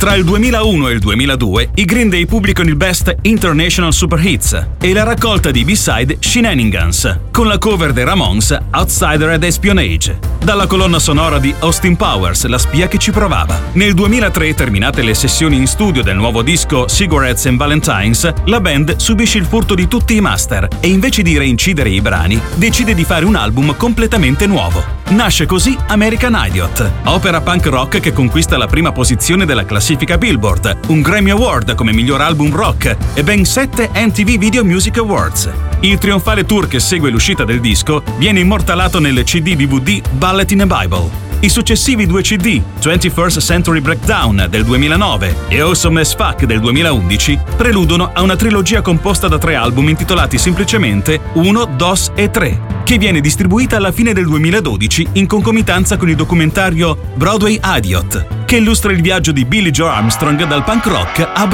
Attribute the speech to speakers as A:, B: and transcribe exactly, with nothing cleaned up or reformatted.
A: Tra il duemilauno e il duemiladue i Green Day pubblicano il Best International Super Hits e la raccolta di B-side Shenanigans, con la cover dei Ramones Outsider ed Espionage, dalla colonna sonora di Austin Powers, La spia che ci provava. Nel duemilatré, terminate le sessioni in studio del nuovo disco Cigarettes and Valentines, la band subisce il furto di tutti i master e invece di reincidere i brani, decide di fare un album completamente nuovo. Nasce così American Idiot, opera punk rock che conquista la prima posizione della classifica Billboard, un Grammy Award come miglior album rock e ben sette M T V Video Music Awards. Il trionfale tour che segue l'uscita del disco viene immortalato nel C D D V D Bullet in a Bible. I successivi due C D, twenty-first Century Breakdown del duemilanove e Awesome as Fuck del duemilaundici, preludono a una trilogia composta da tre album intitolati semplicemente uno, dos e tre, che viene distribuita alla fine del duemiladodici in concomitanza con il documentario Broadway Idiot, che illustra il viaggio di Billie Joe Armstrong dal punk rock a Broadway.